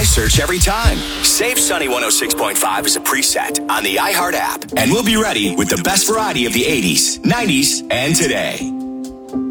I search every time. Save Sunny 106.5 as a preset on the iHeart app, and we'll be ready with the best variety of the 80s, 90s, and today.